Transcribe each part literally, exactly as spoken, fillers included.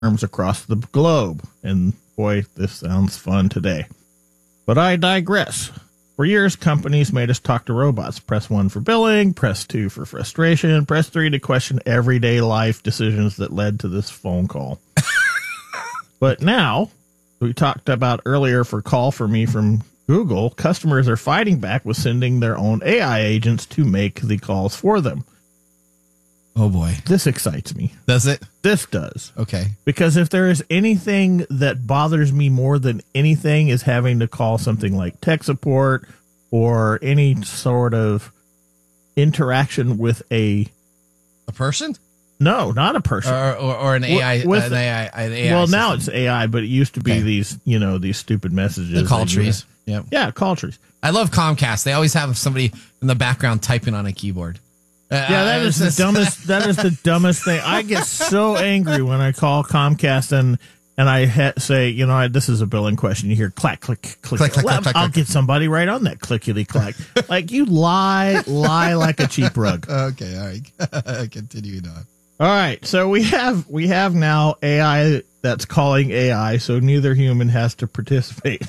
firms across the globe. And boy, this sounds fun today. But I digress. For years, companies made us talk to robots. Press one for billing, press two for frustration, press three to question everyday life decisions that led to this phone call. But now, we talked about earlier for Call for Me from Google, customers are fighting back with sending their own A I agents to make the calls for them. Oh, boy. This excites me. Does it? This does. Okay. Because if there is anything that bothers me more than anything is having to call something like tech support or any sort of interaction with a... A person? No, not a person. Or, or, or an A I. With, an A I, an A I well, system. now it's A I, but it used to be okay. these, you know, these stupid messages. The call trees. Yep. Yeah, call trees. I love Comcast. They always have somebody in the background typing on a keyboard. Uh, yeah, that is the dumbest. That is the dumbest thing. I get so angry when I call Comcast and and I ha- say, you know, I, this is a billing question. You hear clack, click, click, click, click, I'll, click, I'll click. get somebody right on that clickety clack. Like you lie, lie like a cheap rug. Okay, all right. Continuing on. All right, so we have we have now A I that's calling A I, so neither human has to participate.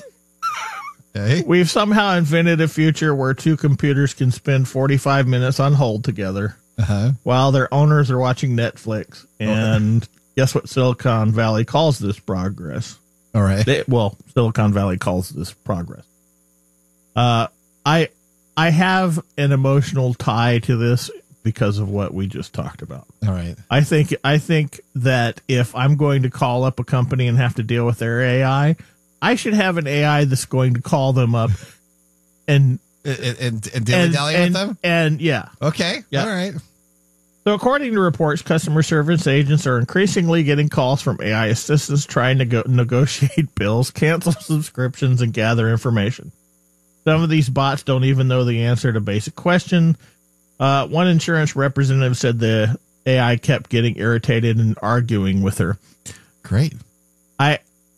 Okay. We've somehow invented a future where two computers can spend forty-five minutes on hold together uh-huh. while their owners are watching Netflix. And okay. Guess what Silicon Valley calls this progress? All right. They, well, Silicon Valley calls this progress. Uh, I I have an emotional tie to this because of what we just talked about. All right. I think I think that if I'm going to call up a company and have to deal with their A I, I should have an A I that's going to call them up and and and, and dilly-dally with them. And yeah, okay, yeah. All right. So according to reports, customer service agents are increasingly getting calls from A I assistants trying to go negotiate bills, cancel subscriptions, and gather information. Some of these bots don't even know the answer to basic questions. Uh, one insurance representative said the A I kept getting irritated and arguing with her. Great. I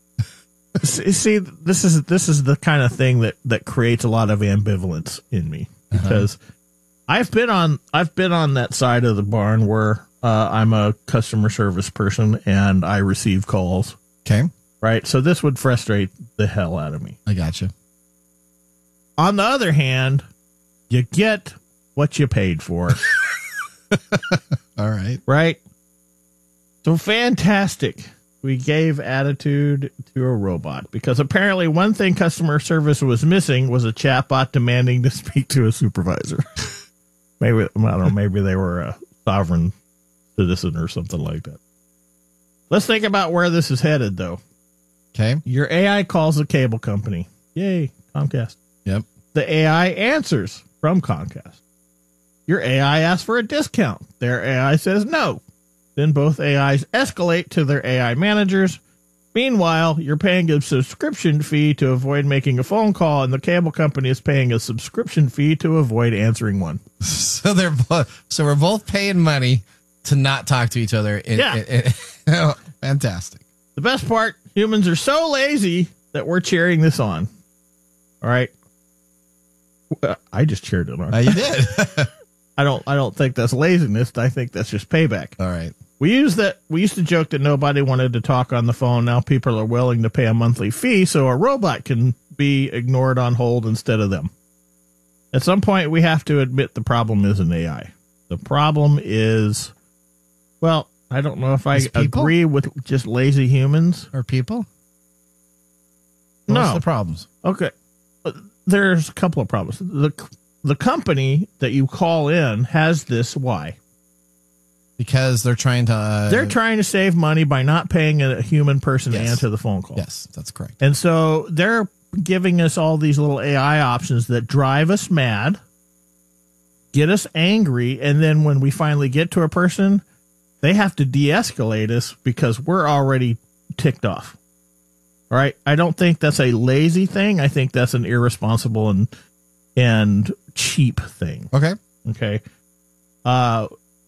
see. This is this is the kind of thing that, that creates a lot of ambivalence in me because uh-huh. I've been on I've been on that side of the barn where uh, I'm a customer service person and I receive calls. Okay. Right. So this would frustrate the hell out of me. I gotcha. On the other hand, you get what you paid for. All right. Right. So fantastic. We gave attitude to a robot because apparently one thing customer service was missing was a chatbot demanding to speak to a supervisor. Maybe, I don't know, maybe they were a sovereign citizen or something like that. Let's think about where this is headed, though. Okay. Your A I calls a cable company. Yay, Comcast. Yep. The A I answers from Comcast. Your A I asks for a discount. Their A I says no. Then both A Is escalate to their A I managers. Meanwhile, you're paying a subscription fee to avoid making a phone call, and the cable company is paying a subscription fee to avoid answering one. So they're both, so we're both paying money to not talk to each other. In, yeah. In, in, oh, fantastic. The best part, humans are so lazy that we're cheering this on. All right. I just cheered it on. Uh, you did. I don't I don't think that's laziness. I think that's just payback. All right. We use that we used to joke that nobody wanted to talk on the phone. Now people are willing to pay a monthly fee so a robot can be ignored on hold instead of them. At some point we have to admit the problem isn't A I. The problem is, well, I don't know if I agree with just lazy humans or people. No. What's the problems? Okay. There's a couple of problems. The the company that you call in has this. Why? Because they're trying to... Uh, they're trying to save money by not paying a human person yes. to answer the phone call. Yes, that's correct. And so they're giving us all these little A I options that drive us mad, get us angry, and then when we finally get to a person, they have to de-escalate us because we're already ticked off. All right? I don't think that's a lazy thing. I think that's an irresponsible and and cheap thing. Okay. Okay. Uh...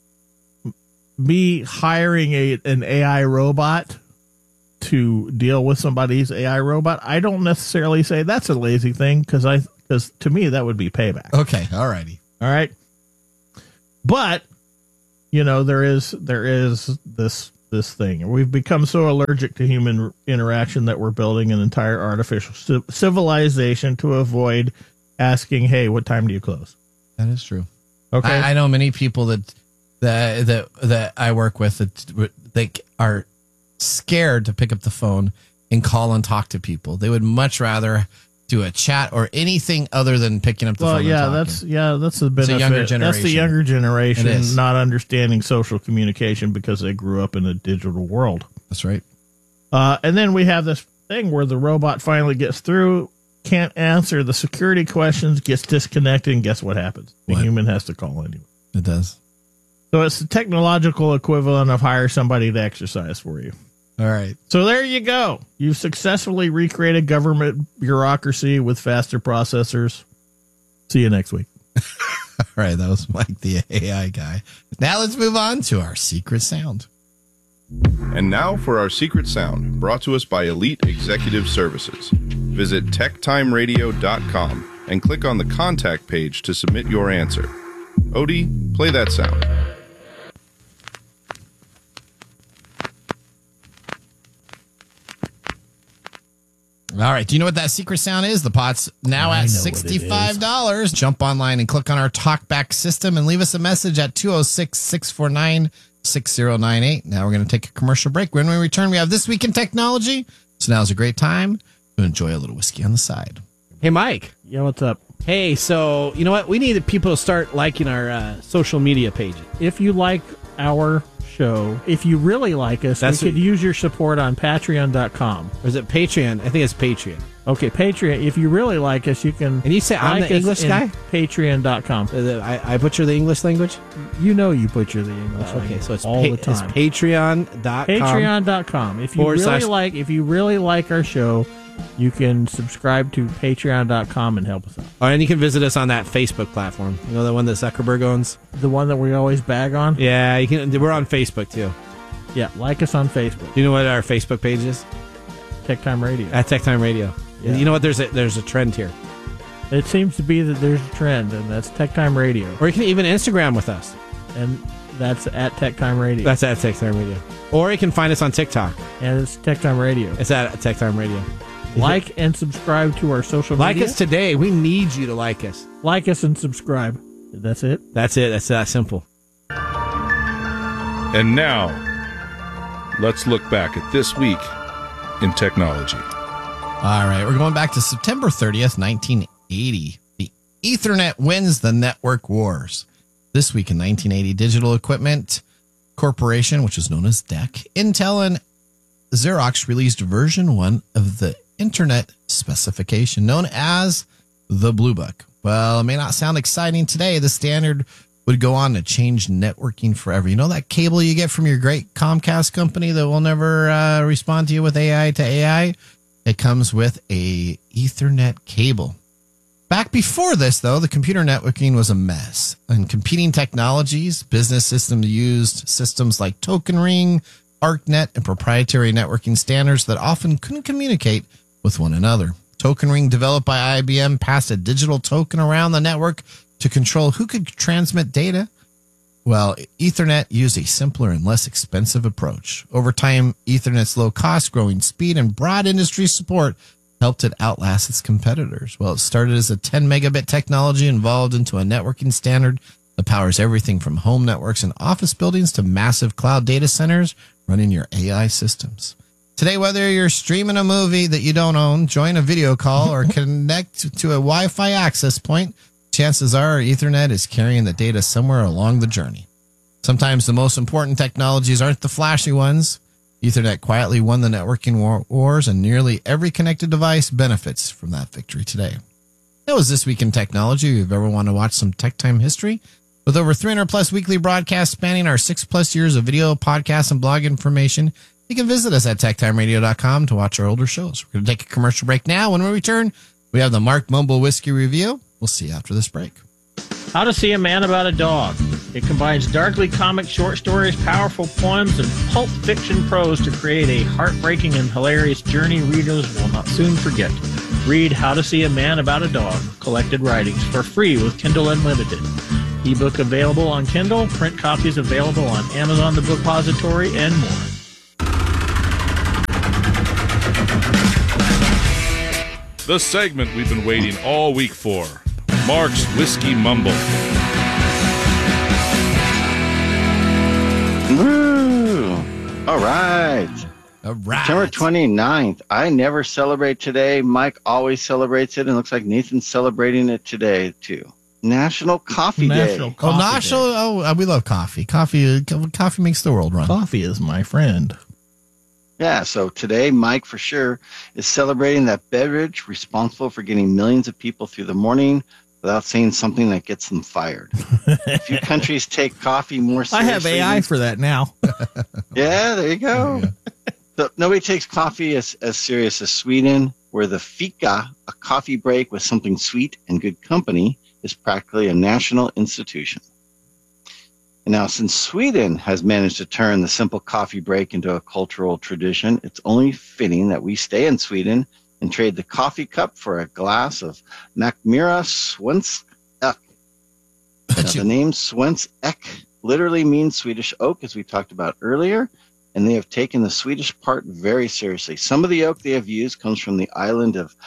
Me hiring a an A I robot to deal with somebody's A I robot, I don't necessarily say that's a lazy thing because I because to me that would be payback. Okay, all righty, all right. But you know there is there is this this thing. We've become so allergic to human interaction that we're building an entire artificial ci- civilization to avoid asking, "Hey, what time do you close?" That is true. Okay, I, I know many people that that that that I work with that they are scared to pick up the phone and call and talk to people. They would much rather do a chat or anything other than picking up the well, phone. yeah, and that's yeah, that's the benefit. It's a younger That's the generation. younger generation It is. not understanding social communication because they grew up in a digital world. That's right. Uh, and then we have this thing where the robot finally gets through, can't answer the security questions, gets disconnected, and guess what happens? The What? human has to call anyway. It does. So it's the technological equivalent of hire somebody to exercise for you. All right. So there you go. You've successfully recreated government bureaucracy with faster processors. See you next week. All right. That was Mike, the A I guy. Now let's move on to our secret sound. And now for our secret sound, brought to us by Elite Executive Services. Visit tech time radio dot com and click on the contact page to submit your answer. Odie, play that sound. All right. Do you know what that secret sound is? The pot's now I at know what it sixty-five dollars. Jump online and click on our talkback system and leave us a message at two oh six, six four nine, six oh nine eight. Now we're going to take a commercial break. When we return, we have This Week in Technology. So now's a great time to enjoy a little whiskey on the side. Hey, Mike. Yeah, what's up? Hey, so you know what? We need people to start liking our uh, social media pages. If you like our show, if you really like us, That's we could what- use your support on patreon dot com. Or is it Patreon? I think it's Patreon. Okay, Patreon. If you really like us, you can. And you say I'm like the us English in guy? patreon dot com. Uh, the- I, I butcher the English language? You know you butcher the English Okay, language so it's, all pa- the it's time. patreon dot com. patreon dot com. If you Forward really slash- like if you really like our show, you can subscribe to patreon dot com and help us out. Oh, and you can visit us on that Facebook platform. You know, the one that Zuckerberg owns? The one that we always bag on? Yeah, you can. We're on Facebook, too. Yeah, like us on Facebook. Do you know what our Facebook page is? Tech Time Radio. At Tech Time Radio. Yeah. You know what? There's a, there's a trend here. It seems to be that there's a trend, and that's Tech Time Radio. Or you can even Instagram with us. And that's at Tech Time Radio. That's at Tech Time Radio. Or you can find us on TikTok. and it's Tech Time Radio. It's at Tech Time Radio. Like and subscribe to our social Like media. us today. We need you to like us. Like us and subscribe. That's it. That's it. That's that simple. And now, let's look back at this week in technology. All right, we're going back to September thirtieth, nineteen eighty. The Ethernet wins the network wars. This week in nineteen eighty, Digital Equipment Corporation, which is known as D E C, Intel, and Xerox released version one of the Internet specification, known as the Blue Book. Well, it may not sound exciting today. The standard would go on to change networking forever. You know that cable you get from your great Comcast company that will never uh, respond to you with A I to A I? It comes with a Ethernet cable. Back before this, though, the computer networking was a mess. And competing technologies, business systems used systems like Token Ring, ArcNet, and proprietary networking standards that often couldn't communicate with one another. Token Ring, developed by I B M, passed a digital token around the network to control who could transmit data. Well, Ethernet used a simpler and less expensive approach. Over time, Ethernet's low cost, growing speed, and broad industry support helped it outlast its competitors. Well, it started as a ten megabit technology evolved into a networking standard that powers everything from home networks and office buildings to massive cloud data centers running your A I systems. Today, whether you're streaming a movie that you don't own, join a video call, or connect to a Wi-Fi access point, chances are Ethernet is carrying the data somewhere along the journey. Sometimes the most important technologies aren't the flashy ones. Ethernet quietly won the networking war- wars, and nearly every connected device benefits from that victory today. That was This Week in Technology. If you've ever want to watch some Tech Time history, with over three hundred plus weekly broadcasts spanning our six plus years of video, podcast, and blog information, you can visit us at tech time radio dot com to watch our older shows. We're going to take a commercial break now. When we return, we have the Mark Mumble Whiskey Review. We'll see you after this break. How to See a Man About a Dog. It combines darkly comic short stories, powerful poems, and pulp fiction prose to create a heartbreaking and hilarious journey readers will not soon forget. Read How to See a Man About a Dog, collected writings, for free with Kindle Unlimited. Ebook available on Kindle, print copies available on Amazon The Bookpository, and more. the segment we've been waiting all week for, Mark's Whiskey Mumble. Woo! All right. All right. September twenty-ninth. I never celebrate today. Mike always celebrates it, and it looks like Nathan's celebrating it today, too. National Coffee National Day. Coffee Oh, national. Day. Oh, we love coffee. Coffee. Coffee makes the world run. Coffee is my friend. Yeah, so today, Mike, for sure, is celebrating that beverage responsible for getting millions of people through the morning without saying something that gets them fired. A few countries take coffee more I seriously. have A I for that now. Yeah, there you go. So nobody takes coffee as, as serious as Sweden, where the fika, a coffee break with something sweet and good company, is practically a national institution. And now, since Sweden has managed to turn the simple coffee break into a cultural tradition, it's only fitting that we stay in Sweden and trade the coffee cup for a glass of Mackmyra Svensk Ek. Now, the name Svensk Ek literally means Swedish oak, as we talked about earlier, and they have taken the Swedish part very seriously. Some of the oak they have used comes from the island of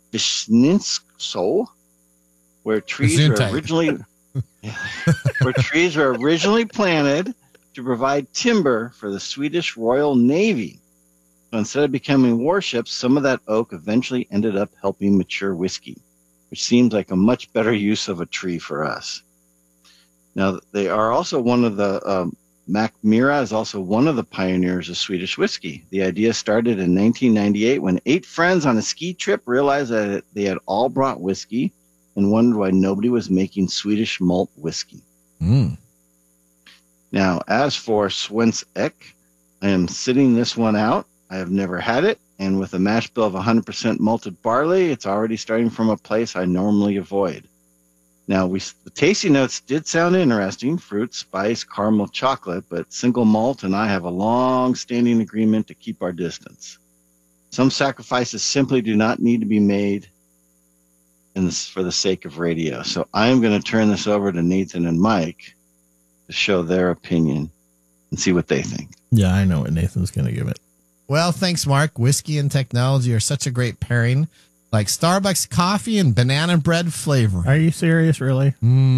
Vishnitsko, where trees were Gesundheit. originally where trees were originally planted to provide timber for the Swedish Royal Navy. So instead of becoming warships, some of that oak eventually ended up helping mature whiskey, which seems like a much better use of a tree for us. Now, they are also one of the, um, Mackmyra is also one of the pioneers of Swedish whiskey. The idea started in nineteen ninety-eight when eight friends on a ski trip realized that they had all brought whiskey and wondered why nobody was making Swedish malt whiskey. Mm. Now, as for Svensk Ek, I am sitting this one out. I have never had it, and with a mash bill of one hundred percent malted barley, it's already starting from a place I normally avoid. Now, we the tasty notes did sound interesting: fruit, spice, caramel, chocolate, but single malt and I have a long-standing agreement to keep our distance. Some sacrifices simply do not need to be made in this, for the sake of radio. So I'm going to turn this over to Nathan and Mike to show their opinion and see what they think. Yeah, I know what Nathan's going to give it. Well, thanks, Mark. Whiskey and technology are such a great pairing, like Starbucks coffee and banana bread flavor. Are you serious, really?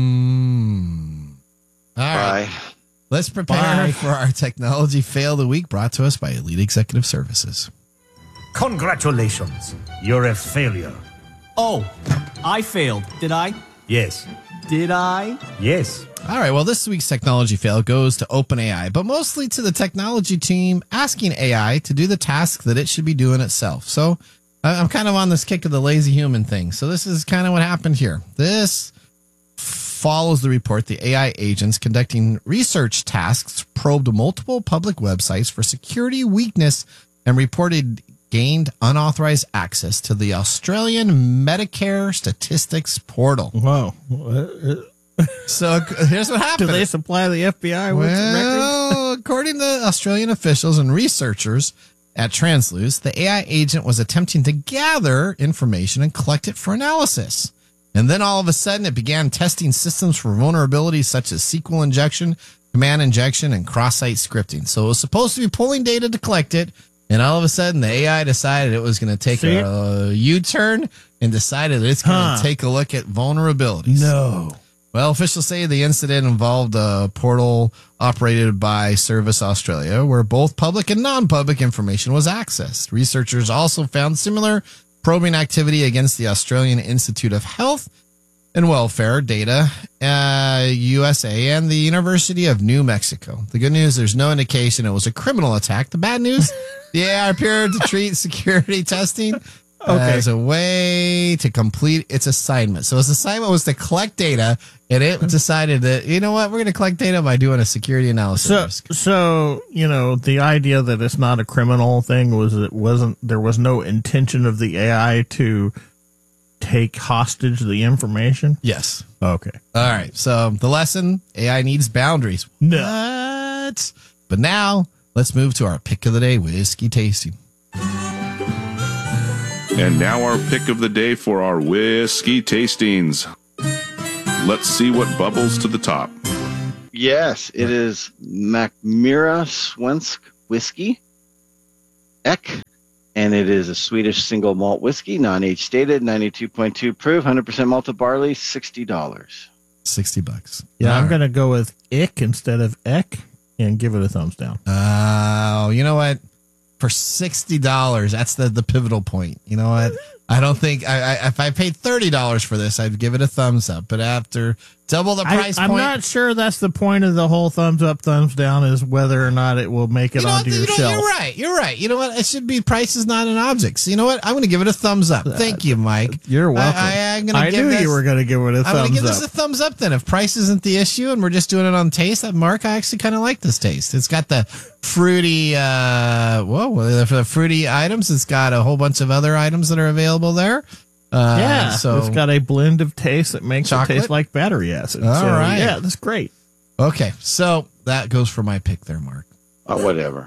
Mmm. All right. Bye. Let's prepare Bye. for our technology fail of the week, brought to us by Elite Executive Services. Congratulations, you're a failure. Oh, I failed. Did I? Yes, Did I? yes. All right, well, this week's technology fail goes to OpenAI, but mostly to the technology team asking A I to do the task that it should be doing itself. So I- I'm kind of on this kick of the lazy human thing. So this is kind of what happened here. This follows the report. The A I agents conducting research tasks probed multiple public websites for security weakness and reported gained unauthorized access to the Australian Medicare statistics portal. Whoa. What? So here's what Do happened. they supply the F B I with records? Well, according to Australian officials and researchers at Translose, the A I agent was attempting to gather information and collect it for analysis. And then all of a sudden, it began testing systems for vulnerabilities such as S Q L injection, command injection, and cross-site scripting. So it was supposed to be pulling data to collect it, and all of a sudden, the A I decided it was going to take See? a U-turn and decided that it's going to Huh. take a look at vulnerabilities. No. Well, officials say the incident involved a portal operated by Service Australia, where both public and non-public information was accessed. Researchers also found similar probing activity against the Australian Institute of Health and Welfare Data, uh, U S A, and the University of New Mexico. The good news, there's no indication it was a criminal attack. The bad news, the A I appeared to treat security testing Okay. as a way to complete its assignment. So its assignment was to collect data, and it decided that, you know what, we're going to collect data by doing a security analysis. So, risk. so you know, the idea that it's not a criminal thing was it wasn't. There was no intention of the A I to take hostage the information. Yes. Okay. All right. So the lesson: A I needs boundaries. No. What? But now let's move to our pick of the day: whiskey tasting. And now our pick of the day for our whiskey tastings. Let's see what bubbles to the top. Yes, it is Mackmyra Svensk Whiskey, Ek, And it is a Swedish single malt whiskey, non-age stated, ninety-two point two proof, one hundred percent malted barley, sixty dollars. sixty bucks. Yeah, All I'm right. going to go with ick instead of ek and give it a thumbs down. Oh, you know what? For sixty dollars, that's the, the pivotal point. You know what? I don't think I, I if I paid thirty dollars for this, I'd give it a thumbs up. But after double the price I, I'm point, not sure that's the point of the whole thumbs up, thumbs down is whether or not it will make it you know onto what? your You know, shelf. you're right. You're right. You know what? It should be price is not an object. So you know what? I'm going to give it a thumbs up. Thank you, Mike. You're welcome. I, I, I'm gonna I give knew this, you were going to give it a I'm going to thumbs give up. this a thumbs up then. If price isn't the issue and we're just doing it on taste, that Mark, I actually kind of like this taste. It's got the fruity, uh, whoa, for the fruity items, it's got a whole bunch of other items that are available there. Uh, yeah, so it's got a blend of taste that makes Chocolate? it taste like battery acid. All so, right. Yeah, that's great. okay, so that goes for my pick there, Mark. Oh, whatever.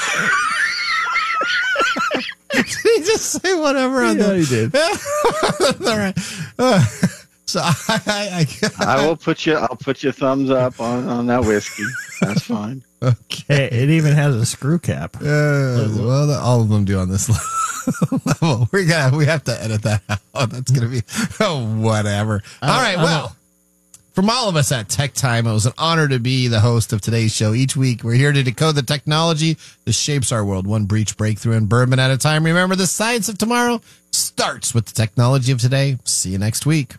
Did he just say whatever on Yeah, the? he did. All right. Uh, so I, I, I, I will put you. I'll put you a thumbs up on, on that whiskey. That's fine. okay. Hey, it even has a screw cap. Uh, well, the- all of them do on this level. We got. We have to edit that out. That's gonna be oh, whatever. All right. I Well, from all of us at Tech Time, it was an honor to be the host of today's show. Each week, we're here to decode the technology that shapes our world, one breach, breakthrough, and bourbon at a time. Remember, the science of tomorrow starts with the technology of today. See you next week.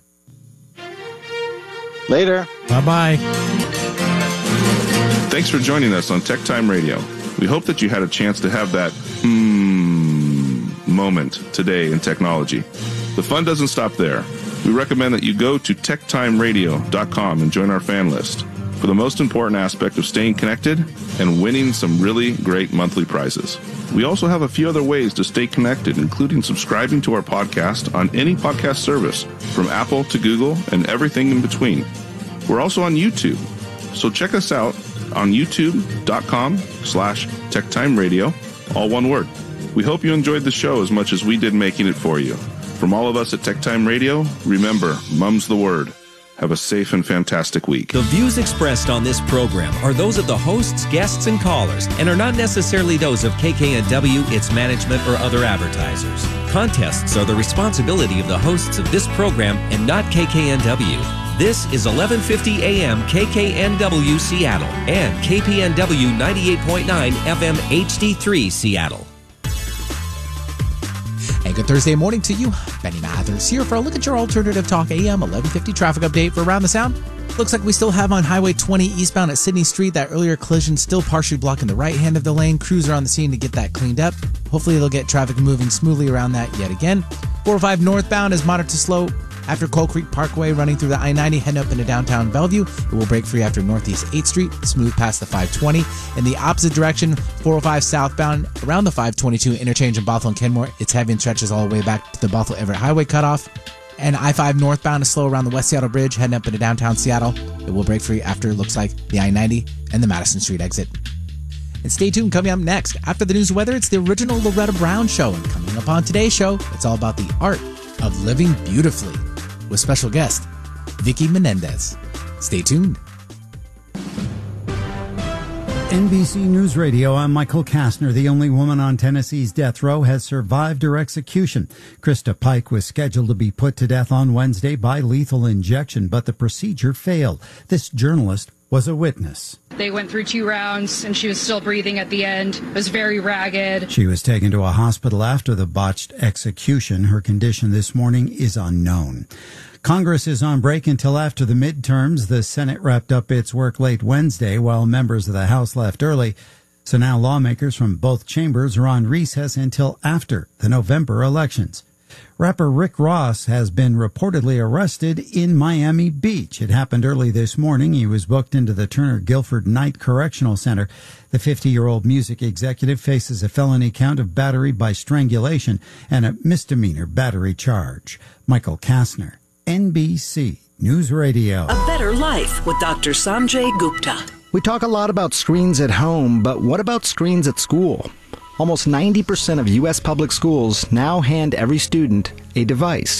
Later. Bye bye. Thanks for joining us on Tech Time Radio. We hope that you had a chance to have that hmm moment today in technology. The fun doesn't stop there. We recommend that you go to tech time radio dot com and join our fan list for the most important aspect of staying connected and winning some really great monthly prizes. We also have a few other ways to stay connected, including subscribing to our podcast on any podcast service, from Apple to Google and everything in between. We're also on YouTube, so check us out on youtube dot com slash tech time radio, all one word. We hope you enjoyed the show as much as we did making it for you. From all of us at Tech Time Radio, remember, mum's the word. Have a safe and fantastic week. The views expressed on this program are those of the hosts, guests, and callers, and are not necessarily those of K K N W, its management, or other advertisers. Contests are the responsibility of the hosts of this program and not K K N W. This is eleven fifty A M K K N W Seattle and K P N W ninety-eight point nine F M H D three Seattle. And good Thursday morning to you. Benny Mathers here for a look at your alternative talk A M eleven fifty traffic update for Around the Sound. Looks like we still have on Highway twenty eastbound at Sydney Street that earlier collision still partially blocking the right hand of the lane. Crews are on the scene to get that cleaned up. Hopefully they'll get traffic moving smoothly around that yet again. four oh five northbound is moderate to slow after Coal Creek Parkway running through the I ninety heading up into downtown Bellevue. It will break free after Northeast eighth Street, smooth past the five twenty. In the opposite direction, four oh five southbound around the five twenty-two interchange in Bothell and Kenmore. It's heavy and stretches all the way back to the Bothell Everett Highway cutoff. And I five northbound is slow around the West Seattle Bridge heading up into downtown Seattle. It will break free after it looks like the I ninety and the Madison Street exit. And stay tuned, coming up next. After the news and weather, it's the original Loretta Brown Show. And coming up on today's show, it's all about the art of living beautifully with special guest, Vicky Menendez. Stay tuned. N B C News Radio, I'm Michael Kastner. The only woman on Tennessee's death row has survived her execution. Krista Pike was scheduled to be put to death on Wednesday by lethal injection, but the procedure failed. This journalist was a witness. They went through two rounds and she was still breathing at the end. It was very ragged. She was taken to a hospital after the botched execution. Her condition this morning is unknown. Congress is on break until after the midterms. The Senate wrapped up its work late Wednesday while members of the House left early. So now lawmakers from both chambers are on recess until after the November elections. Rapper Rick Ross has been reportedly arrested in Miami Beach. It happened early this morning. He was booked into the Turner Guilford Knight Correctional Center. The fifty-year-old music executive faces a felony count of battery by strangulation and a misdemeanor battery charge. Michael Kastner, N B C News Radio. A better life with Doctor Sanjay Gupta. We talk a lot about screens at home, but what about screens at school? Almost ninety percent of U S public schools now hand every student a device.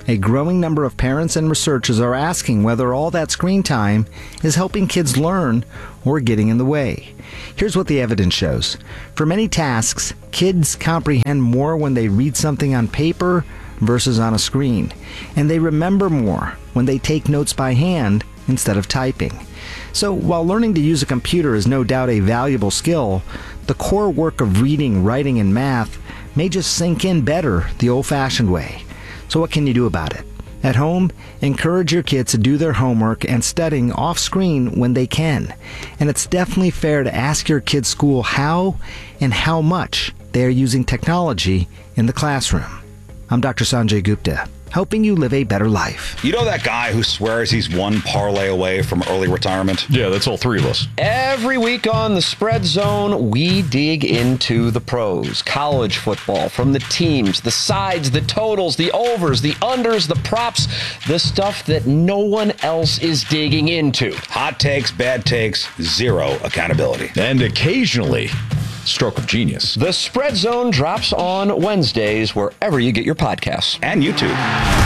A growing number of parents and researchers are asking whether all that screen time is helping kids learn or getting in the way. Here's what the evidence shows. For many tasks, kids comprehend more when they read something on paper versus on a screen, and they remember more when they take notes by hand instead of typing. So while learning to use a computer is no doubt a valuable skill, the core work of reading, writing, and math may just sink in better the old-fashioned way. So what can you do about it? At home, encourage your kids to do their homework and studying off screen when they can. And it's definitely fair to ask your kids' school how and how much they are using technology in the classroom. I'm Doctor Sanjay Gupta, helping you live a better life. You know that guy who swears he's one parlay away from early retirement? Yeah, that's all three of us. Every week on the Spread Zone, we dig into the pros, college football, from the teams, the sides, the totals, the overs, the unders, the props, the stuff that no one else is digging into. Hot takes, bad takes, zero accountability. And occasionally, stroke of genius. The Spread Zone drops on Wednesdays wherever you get your podcasts. And YouTube.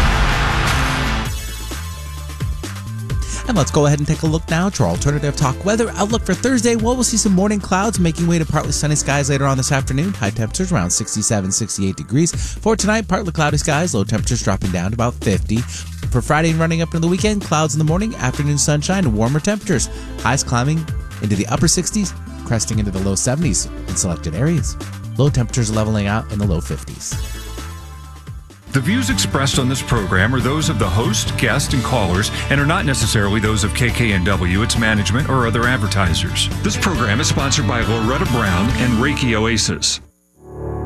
And let's go ahead and take a look now to our alternative talk weather outlook for Thursday. Well, we'll see some morning clouds making way to partly sunny skies later on this afternoon. High temperatures around sixty-seven, sixty-eight degrees. For tonight, partly cloudy skies, low temperatures dropping down to about fifty. For Friday and running up into the weekend, clouds in the morning, afternoon sunshine, and warmer temperatures. Highs climbing into the upper sixties, cresting into the low seventies in selected areas. Low temperatures leveling out in the low fifties. The views expressed on this program are those of the host, guests, and callers and are not necessarily those of K K N W, its management, or other advertisers. This program is sponsored by Loretta Brown and Reiki Oasis.